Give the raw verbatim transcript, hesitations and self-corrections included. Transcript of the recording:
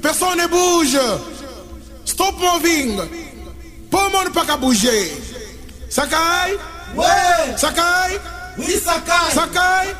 Personne ne bouge. Stop moving. Pas le monde pas qu'à bouger. Sakai? Ouais. Sakai? Oui, Sakai. Sakai?